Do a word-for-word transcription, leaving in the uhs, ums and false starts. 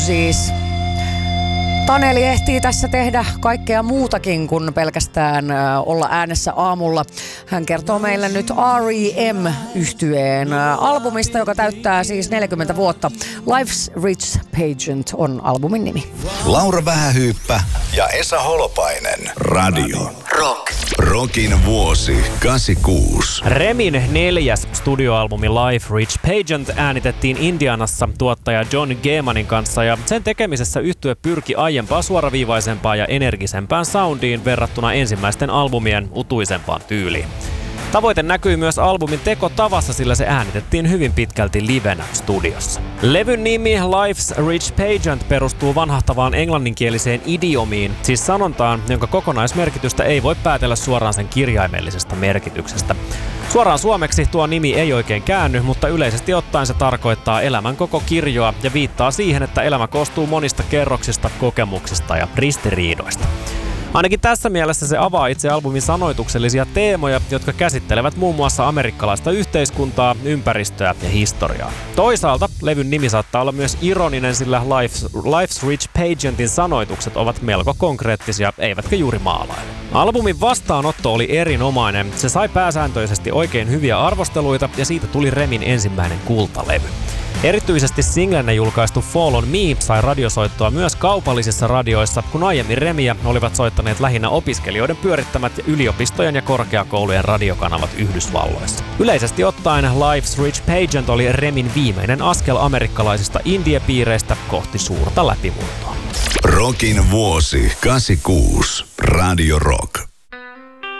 Siis Taneli ehtii tässä tehdä kaikkea muutakin kuin pelkästään olla äänessä aamulla. Hän kertoo meille nyt R E M-yhtyeen albumista, joka täyttää siis neljäkymmentä vuotta. Life's Rich Pageant on albumin nimi. Laura Vähähyyppä ja Esa Holopainen. Radio Rock. Rockin vuosi kahdeksankymmentäkuusi. Remin neljäs studioalbumi Life Rich Pageant äänitettiin Indianassa tuottaja John Gehmanin kanssa ja sen tekemisessä yhtye pyrki aiempaa suoraviivaisempaan ja energisempään soundiin verrattuna ensimmäisten albumien utuisempaan tyyliin. Tavoite näkyy myös albumin tekotavassa, sillä se äänitettiin hyvin pitkälti livenä studiossa. Levyn nimi Life's Rich Pageant perustuu vanhahtavaan englanninkieliseen idiomiin, siis sanontaan, jonka kokonaismerkitystä ei voi päätellä suoraan sen kirjaimellisesta merkityksestä. Suoraan suomeksi tuo nimi ei oikein käänny, mutta yleisesti ottaen se tarkoittaa elämän koko kirjoa ja viittaa siihen, että elämä koostuu monista kerroksista, kokemuksista ja ristiriidoista. Ainakin tässä mielessä se avaa itse albumin sanoituksellisia teemoja, jotka käsittelevät muun muassa amerikkalaista yhteiskuntaa, ympäristöä ja historiaa. Toisaalta levyn nimi saattaa olla myös ironinen, sillä Life's, Life's Rich Pageantin sanoitukset ovat melko konkreettisia, eivätkä juuri maalaile. Albumin vastaanotto oli erinomainen. Se sai pääsääntöisesti oikein hyviä arvosteluita ja siitä tuli Remin ensimmäinen kultalevy. Erityisesti singlenä julkaistu Fall on Me sai radiosoittoa myös kaupallisissa radioissa, kun aiemmin Remiä olivat soittaneet lähinnä opiskelijoiden pyörittämät yliopistojen ja korkeakoulujen radiokanavat Yhdysvalloissa. Yleisesti ottaen Life's Rich Pageant oli Remin viimeinen askel amerikkalaisista indie-piireistä kohti suurta läpimurtoa. Rockin vuosi kahdeksankymmentäkuusi. Radio Rock.